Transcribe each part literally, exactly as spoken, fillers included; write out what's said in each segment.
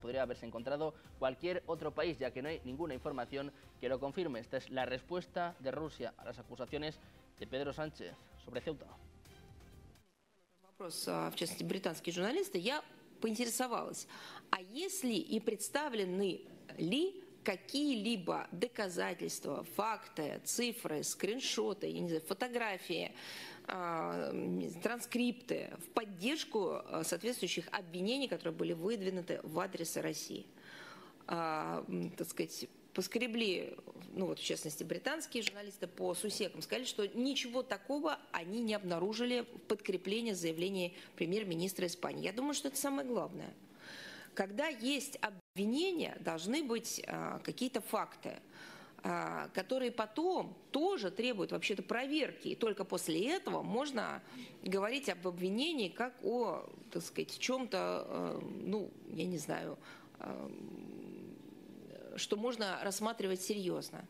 podría haberse encontrado cualquier otro país, ya que no hay ninguna información que lo confirme. Esta es la respuesta de Rusia a las acusaciones de Pedro Sánchez sobre Ceuta. Вопрос, в частности, британские журналисты, я поинтересовалась, а если и представлены ли какие-либо доказательства, факты, цифры, скриншоты, я не знаю, фотографии, транскрипты в поддержку соответствующих обвинений, которые были выдвинуты в адрес России. Так сказать, поскребли, ну вот в частности британские журналисты по сусекам, сказали, что ничего такого они не обнаружили в подкреплении заявления премьер-министра Испании. Я думаю, что это самое главное. Когда есть обвинения, должны быть а, какие-то факты, а, которые потом тоже требуют вообще-то проверки. И только после этого можно говорить об обвинении как о, так сказать, чем-то, а, ну, я не знаю, а, что можно рассматривать серьезно.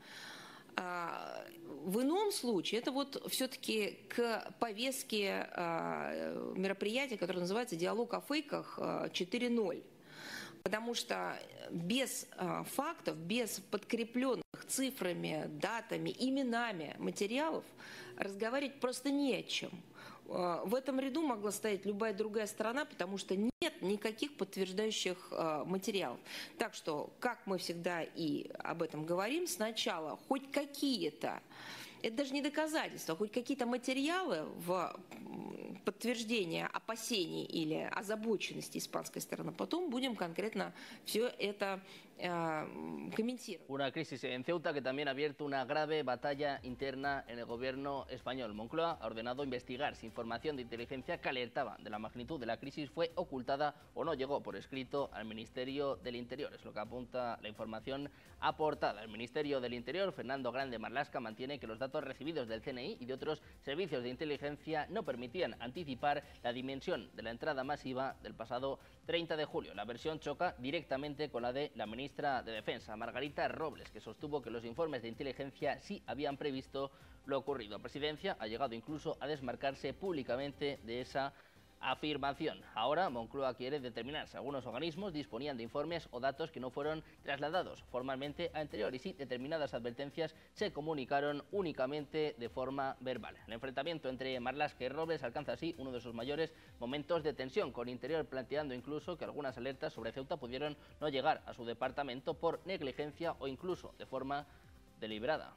В ином случае это вот все-таки к повестке мероприятия, которое называется «Диалог о фейках четыре ноль». Потому что без фактов, без подкрепленных цифрами, датами, именами материалов разговаривать просто не о чем. В этом ряду могла стоять любая другая сторона, потому что нет никаких подтверждающих материалов. Так что, как мы всегда и об этом говорим, сначала хоть какие-то, это даже не доказательства, хоть какие-то материалы в подтверждение опасений или озабоченности испанской стороны, потом будем конкретно все это э, комментировать. Una crisis en Ceuta que también ha abierto una grave batalla interna en el gobierno español. Moncloa ha ordenado investigar si información de inteligencia que alertaba de la magnitud de la crisis fue ocultada o no llegó por escrito al Ministerio del Interior. Es lo que apunta la información aportada. El Ministerio del Interior, Fernando Grande Marlaska, mantiene que los datos recibidos del C N I y de otros servicios de inteligencia no permitían anticipar la dimensión de la entrada masiva del pasado treinta de julio. La versión choca directamente con la de la ministra de Defensa, Margarita Robles, que sostuvo que los informes de inteligencia sí habían previsto lo ocurrido. La presidencia ha llegado incluso a desmarcarse públicamente de esa afirmación. Ahora Moncloa quiere determinar si algunos organismos disponían de informes o datos que no fueron trasladados formalmente a anterior y si determinadas advertencias se comunicaron únicamente de forma verbal. El enfrentamiento entre Marlaska y Robles alcanza así uno de sus mayores momentos de tensión, con Interior planteando incluso que algunas alertas sobre Ceuta pudieron no llegar a su departamento por negligencia o incluso de forma deliberada.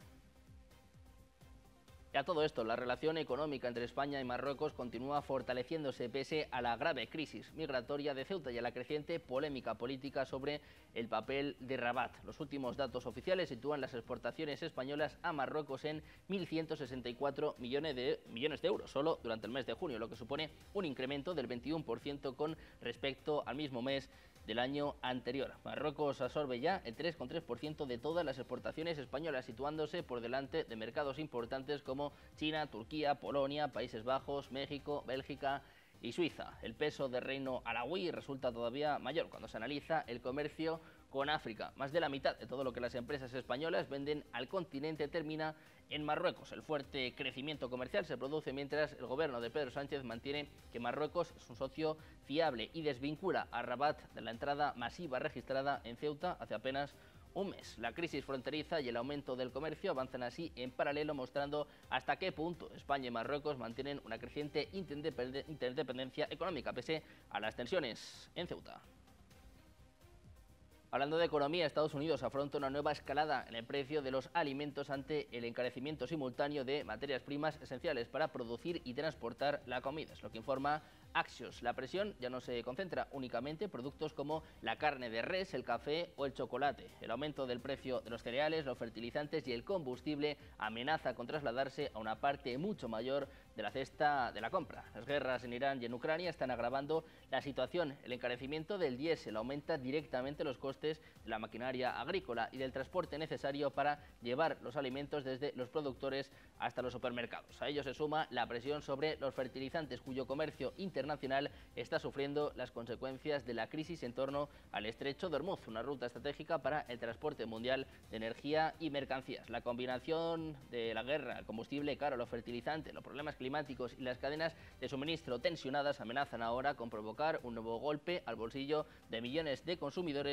Y a todo esto, la relación económica entre España y Marruecos continúa fortaleciéndose pese a la grave crisis migratoria de Ceuta y a la creciente polémica política sobre el papel de Rabat. Los últimos datos oficiales sitúan las exportaciones españolas a Marruecos en mil ciento sesenta y cuatro millones de, millones de euros solo durante el mes de junio, lo que supone un incremento del veintiuno por ciento con respecto al mismo mes del año anterior. Marruecos absorbe ya el tres coma tres por ciento de todas las exportaciones españolas, situándose por delante de mercados importantes como China, Turquía, Polonia, Países Bajos, México, Bélgica y Suiza. El peso del reino alauí resulta todavía mayor cuando se analiza el comercio con África. Más de la mitad de todo lo que las empresas españolas venden al continente termina en Marruecos. El fuerte crecimiento comercial se produce mientras el gobierno de Pedro Sánchez mantiene que Marruecos es un socio fiable y desvincula a Rabat de la entrada masiva registrada en Ceuta hace apenas un mes. La crisis fronteriza y el aumento del comercio avanzan así en paralelo, mostrando hasta qué punto España y Marruecos mantienen una creciente interdependencia económica pese a las tensiones en Ceuta. Hablando de economía, Estados Unidos afronta una nueva escalada en el precio de los alimentos ante el encarecimiento simultáneo de materias primas esenciales para producir y transportar la comida. Es lo que informa Axios. La presión ya no se concentra únicamente en productos como la carne de res, el café o el chocolate. El aumento del precio de los cereales, los fertilizantes y el combustible amenaza con trasladarse a una parte mucho mayor de la cesta de la compra. Las guerras en Irán y en Ucrania están agravando la situación. El encarecimiento del diésel aumenta directamente los costes de la maquinaria agrícola y del transporte necesario para llevar los alimentos desde los productores hasta los supermercados. A ello se suma la presión sobre los fertilizantes, cuyo comercio internacional internacional está sufriendo las consecuencias de la crisis en torno al estrecho de Hormuz, una ruta estratégica para el transporte mundial de energía y mercancías. La combinación de la guerra, el combustible caro, los fertilizantes, los problemas climáticos y las cadenas de suministro tensionadas amenazan ahora con provocar un nuevo golpe al bolsillo de millones de consumidores